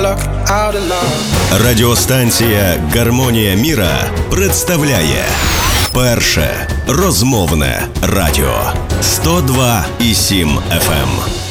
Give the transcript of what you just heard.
luck, out of love. Радіостанція «Гармонія міра» представляє перше розмовне радіо 102,7 FM.